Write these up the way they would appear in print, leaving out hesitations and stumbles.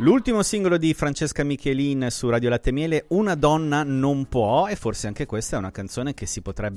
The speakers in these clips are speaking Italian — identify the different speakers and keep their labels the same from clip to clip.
Speaker 1: L'ultimo singolo di Francesca Michelin su Radio Latte e Miele, Una donna non può, e forse anche questa è una canzone che si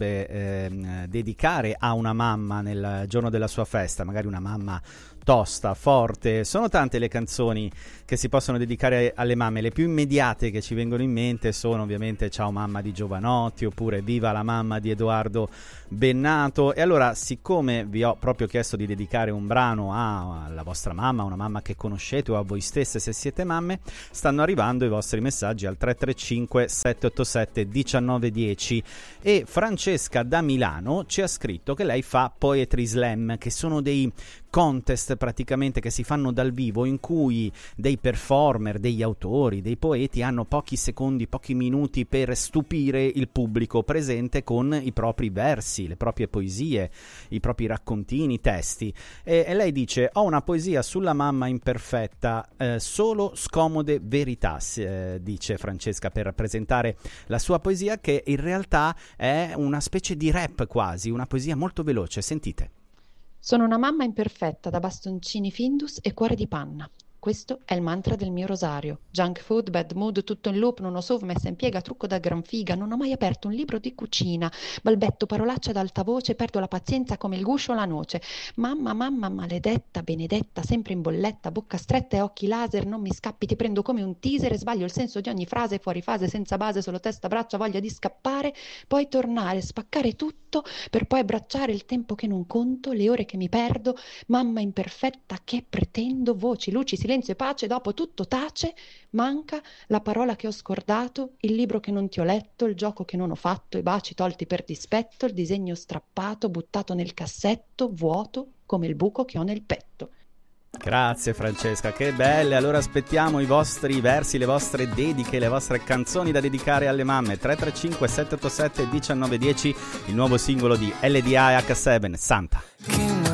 Speaker 1: potrebbe dedicare a una mamma nel giorno della sua festa, magari una mamma tosta, forte. Sono tante le canzoni che si possono dedicare alle mamme. Le più immediate che ci vengono in mente sono ovviamente Ciao mamma di Giovanotti, oppure Viva la mamma di Edoardo Bennato. E allora, siccome vi ho proprio chiesto di dedicare un brano alla vostra mamma, una mamma che conoscete o a voi stesse se siete mamme, stanno arrivando i vostri messaggi al 335 787 1910 e Francesca da Milano ci ha scritto che lei fa Poetry Slam, che sono dei contest praticamente che si fanno dal vivo, in cui dei performer, degli autori, dei poeti hanno pochi secondi, pochi minuti per stupire il pubblico presente con i propri versi, le proprie poesie, i propri raccontini, testi. E lei dice: ho una poesia sulla mamma imperfetta, solo scomode verità, dice Francesca, per presentare la sua poesia, che in realtà è una specie di rap quasi, una poesia molto veloce. Sentite.
Speaker 2: Sono una mamma imperfetta da bastoncini Findus e cuore di panna. Questo è il mantra del mio rosario. Junk food, bad mood, tutto in loop, non ho sov, messa in piega, trucco da gran figa, non ho mai aperto un libro di cucina, balbetto parolacce ad alta voce, perdo la pazienza come il guscio o la noce. Mamma, mamma, maledetta, benedetta, sempre in bolletta, bocca stretta e occhi laser, non mi scappi, ti prendo come un teaser e sbaglio il senso di ogni frase, fuori fase, senza base, solo testa, braccia, voglia di scappare, poi tornare, spaccare tutto, per poi abbracciare il tempo che non conto, le ore che mi perdo, mamma imperfetta che pretendo, voci, luci, silenzio e pace, dopo tutto tace, manca la parola che ho scordato, il libro che non ti ho letto, il gioco che non ho fatto, i baci tolti per dispetto, il disegno strappato, buttato nel cassetto, vuoto come il buco che ho nel petto.
Speaker 1: Grazie Francesca, che belle. Allora aspettiamo i vostri versi, le vostre dediche, le vostre canzoni da dedicare alle mamme. 335 787 1910, il nuovo singolo di LDA e H7, Santa.